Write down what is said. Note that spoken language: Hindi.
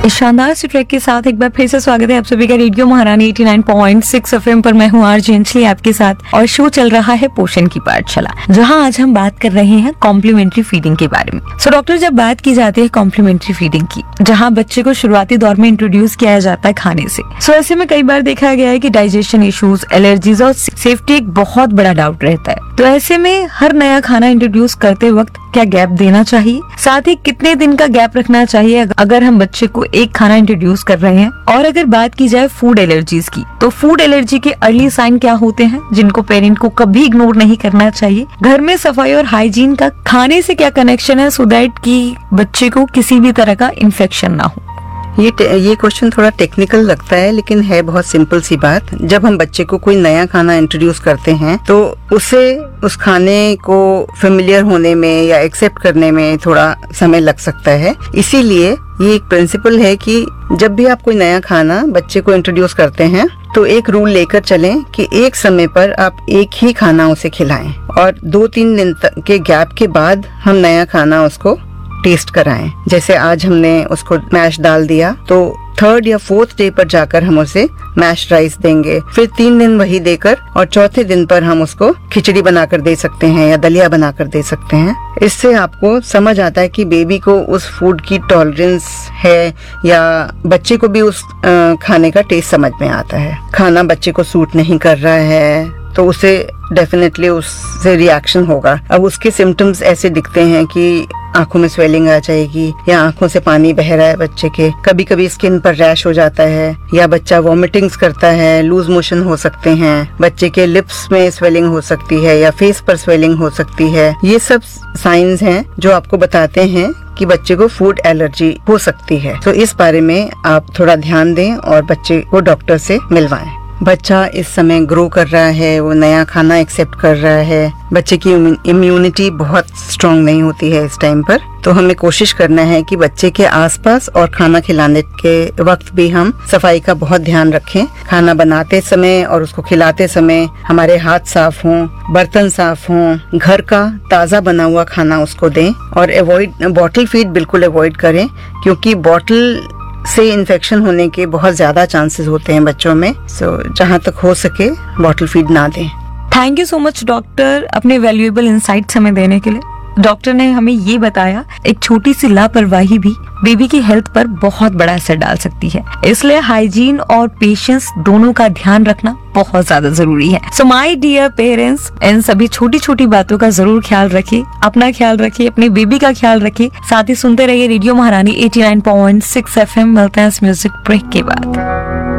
इस शानदार सी ट्रैक के साथ एक बार फिर से स्वागत है आप सभी का रेडियो महारानी 89.6 एफएम पर। मैं हूँ आरजे अंजलि आपके साथ और शो चल रहा है पोषण की पाठशाला, जहाँ आज हम बात कर रहे हैं कॉम्प्लीमेंट्री फीडिंग के बारे में। सो डॉक्टर, जब बात की जाती है कॉम्प्लीमेंट्री फीडिंग की, जहाँ बच्चे को शुरुआती दौर में इंट्रोड्यूस किया जाता है खाने से, सो ऐसे में कई बार देखा गया है कि डाइजेशन इश्यूज, एलर्जीज और सेफ्टी एक बहुत बड़ा डाउट रहता है। तो ऐसे में हर नया खाना इंट्रोड्यूस करते वक्त क्या गैप देना चाहिए, साथ ही कितने दिन का गैप रखना चाहिए अगर हम बच्चे को एक खाना इंट्रोड्यूस कर रहे हैं। और अगर बात की जाए फूड एलर्जीज की, तो फूड एलर्जी के अर्ली साइन क्या होते हैं जिनको पेरेंट को कभी इग्नोर नहीं करना चाहिए। घर में सफाई और हाइजीन का खाने से क्या कनेक्शन है, सो दैट कि बच्चे को किसी भी तरह का इन्फेक्शन ना हो। ये क्वेश्चन थोड़ा टेक्निकल लगता है, लेकिन है बहुत सिंपल सी बात। जब हम बच्चे को कोई नया खाना इंट्रोड्यूस करते हैं तो उसे उस खाने को फेमिलियर होने में या एक्सेप्ट करने में थोड़ा समय लग सकता है। इसीलिए ये एक प्रिंसिपल है कि जब भी आप कोई नया खाना बच्चे को इंट्रोड्यूस करते हैं तो एक रूल लेकर चलें कि एक समय पर आप एक ही खाना उसे खिलाएं और 2-3 दिन के गैप के बाद हम नया खाना उसको टेस्ट कराएं। जैसे आज हमने उसको मैश दाल दिया तो 3rd या 4th डे पर जाकर हम उसे मैश राइस देंगे, फिर 3 दिन वही देकर और 4थे दिन पर हम उसको खिचड़ी बनाकर दे सकते हैं या दलिया बनाकर दे सकते हैं। इससे आपको समझ आता है कि बेबी को उस फूड की टॉलरेंस है या बच्चे को भी उस खाने का टेस्ट समझ में आता है। खाना बच्चे को सूट नहीं कर रहा है तो उसे डेफिनेटली उससे रिएक्शन होगा। अब उसके सिम्टम्स ऐसे दिखते हैं कि आंखों में स्वेलिंग आ जाएगी या आंखों से पानी बह रहा है बच्चे के, कभी कभी स्किन पर रैश हो जाता है या बच्चा वॉमिटिंग्स करता है, लूज मोशन हो सकते हैं, बच्चे के लिप्स में स्वेलिंग हो सकती है या फेस पर स्वेलिंग हो सकती है। ये सब साइंस हैं जो आपको बताते हैं कि बच्चे को फूड एलर्जी हो सकती है। तो इस बारे में आप थोड़ा ध्यान दें और बच्चे को डॉक्टर से मिलवाएं। बच्चा इस समय ग्रो कर रहा है, वो नया खाना एक्सेप्ट कर रहा है, बच्चे की इम्यूनिटी बहुत स्ट्रांग नहीं होती है इस टाइम पर, तो हमें कोशिश करना है कि बच्चे के आसपास और खाना खिलाने के वक्त भी हम सफाई का बहुत ध्यान रखें। खाना बनाते समय और उसको खिलाते समय हमारे हाथ साफ हों, बर्तन साफ हों, घर का ताज़ा बना हुआ खाना उसको दें और बॉटल फीड बिल्कुल अवॉइड करें, क्योंकि बॉटल से इन्फेक्शन होने के बहुत ज्यादा चांसेस होते हैं बच्चों में। जहाँ तक हो सके बॉटल फीड ना दें। Thank you so much doctor, अपने वैल्यूएबल इंसाइट्स हमें देने के लिए। डॉक्टर ने हमें ये बताया एक छोटी सी लापरवाही भी बेबी की हेल्थ पर बहुत बड़ा असर डाल सकती है, इसलिए हाइजीन और पेशेंस दोनों का ध्यान रखना बहुत ज्यादा जरूरी है। सो माय डियर पेरेंट्स, इन सभी छोटी छोटी बातों का जरूर ख्याल रखिए, अपना ख्याल रखिए, अपने बेबी का ख्याल रखिए, साथ ही सुनते रहिए रेडियो महारानी 89.6 एफएम। मिलते हैं इस म्यूजिक ब्रेक के बाद।